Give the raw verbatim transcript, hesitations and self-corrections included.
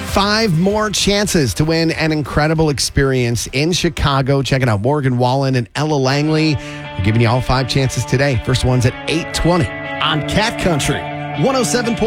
Five more chances to win an incredible experience in Chicago. Check it out. Morgan Wallen and Ella Langley. We're giving you all five chances today. First one's at eight twenty on Cat Country one oh seven point